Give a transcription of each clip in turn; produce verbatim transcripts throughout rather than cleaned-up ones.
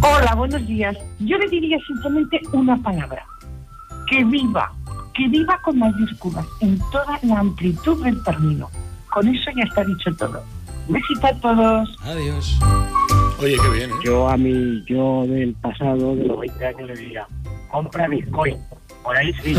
Hola, buenos días. Yo le diría simplemente una palabra. Que viva. Que viva con mayúsculas en toda la amplitud del término. Con eso ya está dicho todo. Besito a todos. Adiós. Oye, qué bien, ¿eh? Yo a mi yo del pasado, de los veinte años, le diría, compra Bitcoin. Por ahí sí.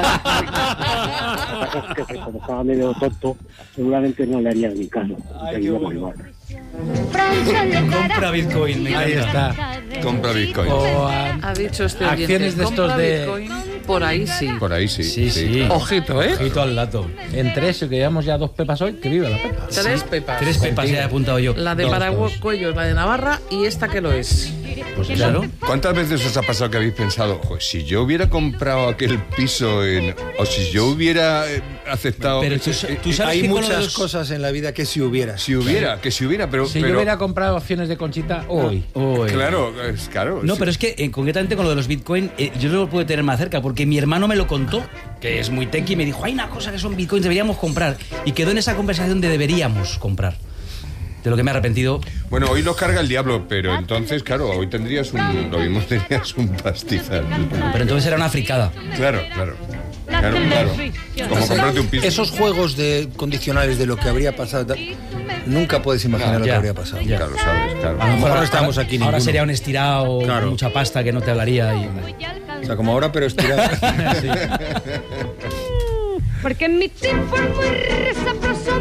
Que como estaba medio tonto, seguramente no le haría ni caso. Ay, qué bueno. Compra Bitcoin, me Ahí está. Compra Bitcoin. O a, Ha dicho este acciones oyente, de estos compra de... Bitcoin, por ahí sí. Por ahí sí. Sí, sí. claro. Ojito, ¿eh? Ojito al dato. Entre eso, que llevamos ya dos pepas hoy, que viva la pepa. Tres pepas. Tres pepas ya he apuntado yo. La de Dos, Paraguay dos. Cuello, la de Navarra y esta que lo es. Pues claro. ¿Cuántas veces os ha pasado que habéis pensado, "Joder, si yo hubiera comprado aquel piso en, o si yo hubiera eh, aceptado... Pero ese- tú, eh, tú sabes Hay que con muchas lo de los- cosas en la vida que si hubiera. si hubiera, que si hubiera, pero... Si pero yo hubiera comprado acciones de Conchita hoy. Uy. Claro, es claro. No, sí. pero es que eh, concretamente con lo de los Bitcoin, eh, yo no lo puedo tener más cerca porque mi hermano me lo contó, que es muy tequi, y me dijo, hay una cosa que son Bitcoins, deberíamos comprar. Y quedó en esa conversación de deberíamos comprar. De lo que me he arrepentido. Bueno, hoy nos carga el diablo, pero entonces, claro, hoy tendrías un... Lo mismo tenías un pastizal. Pero entonces era una fricada. Claro, claro. Claro, claro. Como comprarte un piso. Esos juegos de condicionales de lo que habría pasado, tal, nunca puedes imaginar No, lo ya, que habría pasado. ya. Claro, sabes, claro. A lo mejor Ahora no estamos aquí Ahora ninguno. sería un estirado, Claro. con mucha pasta que no te hablaría. Y... O sea, como ahora, pero estirado. Sí. Porque en mi tiempo es muy sabroso,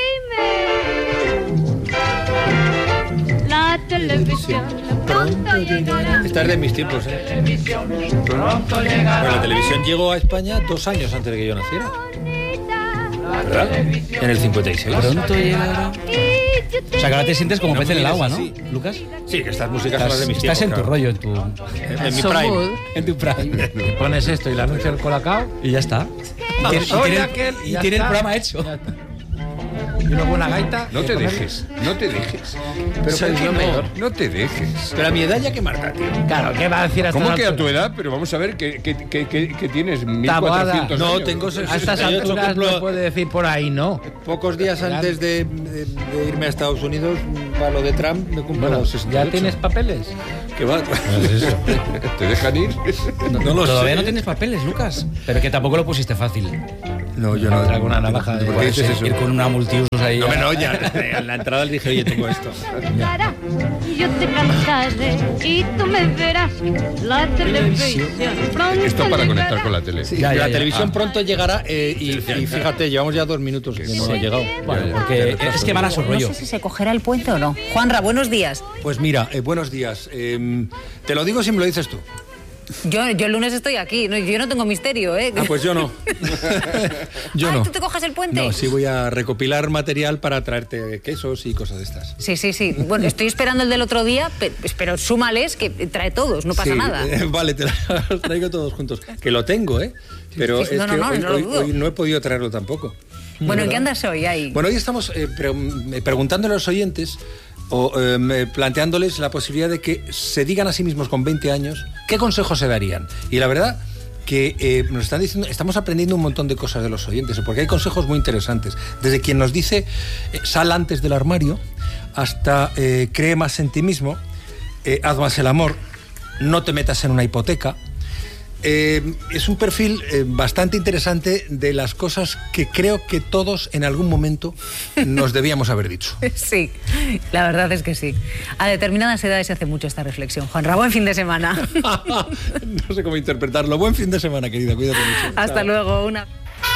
dime. La televisión pronto llegará. Esta es de mis tiempos, ¿eh? Bueno, la televisión llegó a España dos años antes de que yo naciera. ¿Verdad? En el cincuenta y seis. Pronto llegará. O sea, que ahora te sientes como No pez en el me agua, digas ¿no, así. Lucas? Sí, que estas músicas son las Estás, de mis estás tiempos. en tu claro. rollo, en tu, En mi So prime. good. en tu prime. Te pones esto y el anuncio del Colacao. Y ya está. Y tiene, y soy tiene- aquel, y ya tiene el está. programa hecho. Ya está. Y luego una gaita. No que te poner- dejes, no te dejes. Pero Soy ¿por qué yo no? peor. No te dejes. Pero a mi edad ya que marca, tío. Claro, ¿qué va a decir hasta ¿Cómo la que a altura? tu edad? Pero vamos a ver, ¿qué, qué, qué, qué- qué tienes? mil Taboada. cuatrocientos No, años. tengo A estas sesenta y ocho, alturas cumplo- no puede decir por ahí, no. Pocos días antes de, de- de irme a Estados Unidos, para lo de Trump, me cumplo Bueno, los sesenta y ocho. ¿ya tienes papeles? ¿Qué va? ¿Te dejan ir? No, no lo Todavía sé. no tienes papeles, Lucas. Pero que tampoco lo pusiste fácil. No, yo no. Alguna navaja de- ¿Por qué dices eso? Ir con una multiusos ahí. No, no, ya. A la entrada le dije, oye, tengo esto. Y yo te cantaré y tú me verás. La televisión pronto Esto para llegará. conectar con la tele. Sí, Ya, ya, la ya. televisión Ah. pronto llegará eh, y, y fíjate, llevamos ya dos minutos que no ha llegado. Bueno, porque es que van a su rollo. No sé si se cogerá el puente o no. Juanra, buenos días. Pues mira, eh, buenos días. Eh, te lo digo si me lo dices tú. Yo, yo el lunes estoy aquí, no, yo no tengo misterio, ¿eh? Ah, pues yo no. yo Ay, no. ¿tú te coges el puente? No, sí voy a recopilar material para traerte quesos y cosas de estas. Sí, sí, sí. Bueno, estoy esperando el del otro día, pe- pero súmales que trae todos, no pasa Sí, nada. eh, vale, te los traigo todos juntos. Que lo tengo, ¿eh? Pero Sí, sí, es no, no, que no, hoy, no lo hoy- dudo. hoy no he podido traerlo tampoco. Bueno, ¿en qué ¿Verdad? andas hoy ahí? Bueno, hoy estamos eh, pre- eh, preguntándole a los oyentes o eh, planteándoles la posibilidad de que se digan a sí mismos con veinte años qué consejos se darían. Y la verdad que eh, nos están diciendo, estamos aprendiendo un montón de cosas de los oyentes, porque hay consejos muy interesantes. Desde quien nos dice eh, sal antes del armario, hasta eh, cree más en ti mismo, eh, haz más el amor, no te metas en una hipoteca. Eh, es un perfil eh, bastante interesante de las cosas que creo que todos en algún momento nos debíamos haber dicho. Sí, la verdad es que sí. A determinadas edades se hace mucho esta reflexión. Juanra, buen fin de semana. No sé cómo interpretarlo. Buen fin de semana, querida. Cuídate mucho. Hasta Chao. luego. Una...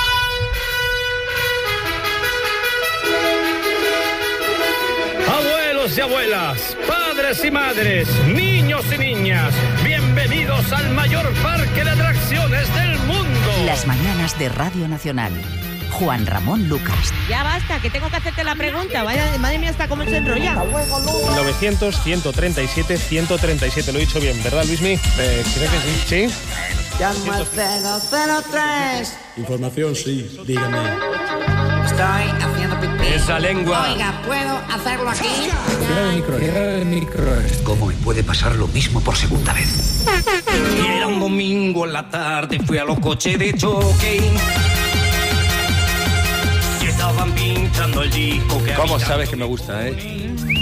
Abuelos y abuelas, padres y madres, niños y niñas, bienvenidos al mayor parque de atracciones del mundo. Las mañanas de Radio Nacional. Juan Ramón Lucas. Ya basta, que tengo que hacerte la pregunta. Vaya, madre mía, está como se enrolla. novecientos, ciento treinta y siete, ciento treinta y siete. Lo he dicho bien, ¿verdad, Luismi? Eh, creo que sí. ¿Sí? Llamo al cero cero tres. Información, sí, dígame. Estoy haciendo pipí. Esa lengua. Oiga, ¿puedo hacerlo aquí? Cierra el micro, cierra el micro. ¿Cómo me puede pasar lo mismo por segunda vez? Y era un domingo en la tarde, fui a los coches de choque. Y estaban pinchando el disco que ¿Cómo había- sabes que me gusta, eh?